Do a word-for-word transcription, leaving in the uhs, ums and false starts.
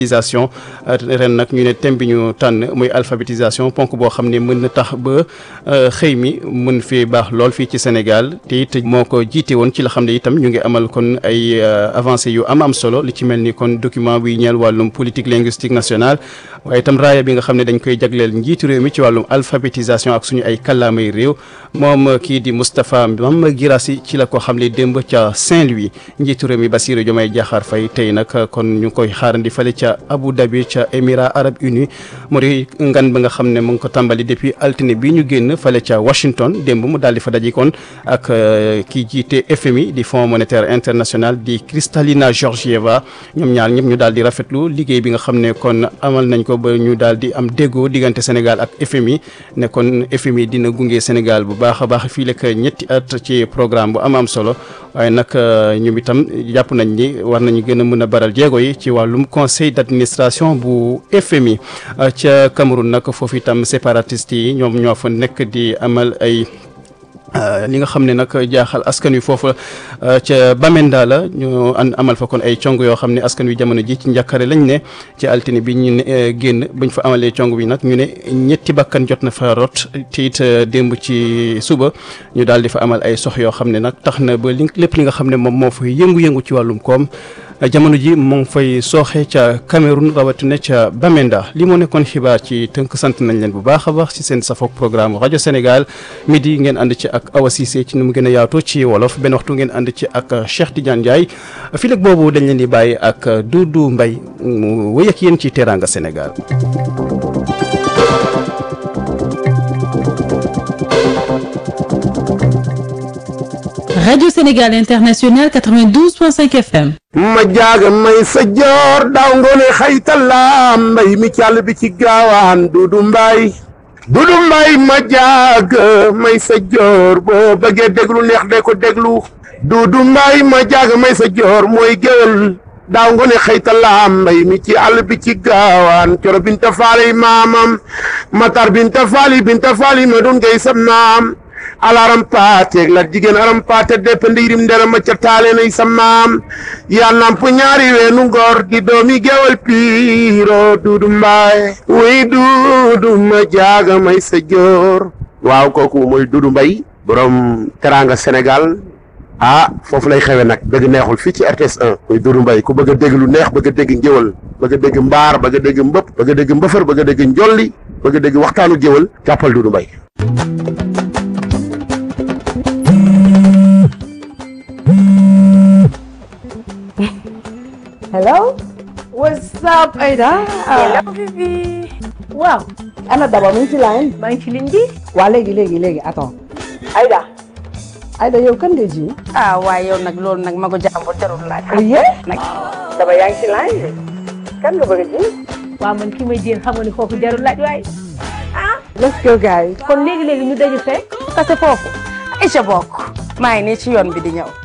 alphabétisation ren nag ñu ne thème bi ñu tànn muy alphabétisation ponk boo xam ne mën na tax ba xëy mi mën fi baax lool fii ci Sénégal te it moo ko jiite woon ci la xam ne itam ñu ngi amal kon ay avancées yu am am solo li ci mel ni kon document buy ñeel wàllum politique linguistique nationale waaye itam raaya bi nga xam ne dañ koy jagleel njiitu réew mi ci wàllum alphabétisation ak suñu ay kàllaamay réew moom kii di Moustapha Mame Guirassy ci la ko xam ne démb ca Saint-Louis njiitu réew mi Bassirou Diomaye Diakhar Faye tey nag kon ñu koy xaarandi fale ca Abu Dhabi ca Émirats arabes unis mu di ngan ba nga xam ne mu ngi ko tàmbali depuis altine bi ñu génn fale ca Washington démb mu daal di fa daje kon ak kii jiite F M I di Fonds monétaire international di Kristalina Georgieva ñoom ñaar ñëpp ñu daal di rafetlu liggéey bi nga xam ne kon amal nañ ko ba ñu daal di am déggoo diggante Sénégal ak F M I ne kon F M I dina gunge Sénégal bu baax a baax fii lekk ñetti at ci programme bu am am solo waaye nag ñoom itam jàpp nañ ni war nañu gën a mën a baral jéego yi ci wàllum conseil d'administration bu F M I ca Cameroun nag foofu itam séparatiste yi ñoom ñoo fa nekk di amal ay li nga xam ne nag jaaxal askan wi foofu ca Bamenda la ñu amal fa kon ay cong yoo xam ne askan wi jamono ji ci njàkkare lañ ne ci altine bi ñu ne génn buñ fa amalee cong bi nag ñu ne ñetti bakkan jot na fa rot te it démb ci suba ñu daal di fa amal ay sox yoo xam ne nag tax na ba li lépp li nga xam ne moom moo fay yëngu-yëngu ci wàllum koom jamono ji mu ngi fay sooxe ca Cameroun rawatina ca Bamenda li moo nekkoon xibaar ci tënk sant nañ leen bu baax a baax ci seen safoog programme rajo Sénégal midi ngeen ànd ci ak Awa Cissé ci nu mu gën a yaatoo ci wolof benn waxtu ngeen ànd ci ak Cheikh Tidiane Ndiaye fii nag boobu dañ leen di bàyyi ak Doudou Mbaye mu wéy ak yéen ci Teranga Sénégal. Radio Sénégal International quatre-vingt-douze point cinq F M. ma jaaga may sa joor daaw ngoone xaytala mbay mi càll bi ci gaawaan Dudu Mbay Dudu Mbay ma jaaga may sa joor boo bëggee déglu neex de ko déglu Dudu Mbay ma jaaga may sa joor mooy géwël daaw ngoone xaytala mbay mi ci àll bi ci gaawaan coro binta faali maamam matar binta faali binta faali ma dun ngay sam naam alaram paate la jigéen aram paate depp ndiirim ndera ma ca taale nay sa maam yaa namp ñaari weenu ngor di doomi gewal piiro Dudu Mbaay wuy Dudu ma jaaga may sa joor waaw kooku mooy Dudu Mbay borom Teranga Sénégal ah foofu lay xewe nag dëgg neexul fii ci R T S un muy Dudu Mbay ku bëgg a dégg lu neex bëgg a dégg ngéwal bëgg a dégg mbaar bëgg a dégg mbëpp bëgg a dégg mbëfër bëgg a dégg njolli bëgg a dégg waxtaanu géwal jàppal Dudu Mbay. Hello? What's up, Aida? Hello, Vivi. Wow. Ana Daba mu ngi ci line. maa ngi ci ligne bi. waa léegi léegi léegi attends. Aida. Aida yow kan nga ji. ah waaye yow nag loolu nag mago jàmbur jarul laaj. yee. nag Daba yaa ngi ci line bi. kan nga bëgg a ji. waaw man ki may jéem xam nga ni foofu jarul laaj waaye. ah. let's go guys. kon léegi léegi ñu daje fee. kase foofu. Aïcha bokk. maa ngi nii ci yoon bi di ñëw.